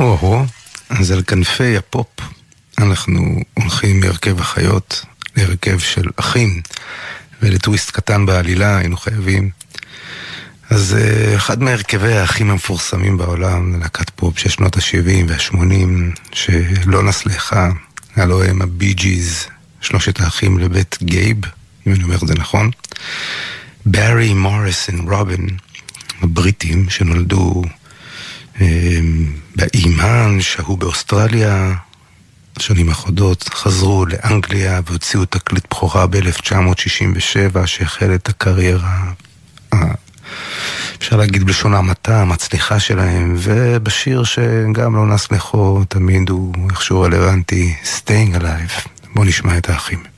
אז על כנפי הפופ אנחנו הולכים מהרכב החיות להרכב של אחים, ולטוויסט קטן בעלילה היינו חייבים. אז אחד מהרכבי האחים המפורסמים בעולם, להקת פופ של שנות ה-70 וה-80, שלא נסלחה, הלוא הם הבי ג'יז, שלושת האחים לבית גייב, אם אני אומר את זה נכון. ברי, מוריסון, רובין, הבריטים שנולדו באימן, שהו באוסטרליה, שנים אחדות, חזרו לאנגליה והוציאו תקליט בכורה ב-1967, שהחל את הקריירה, אפשר להגיד בלשון המעטה, המצליחה שלהם, ובשיר שגם לא נסלחו, תמיד הוא איכשהו רלוונטי, Staying Alive. בואו נשמע את האחים.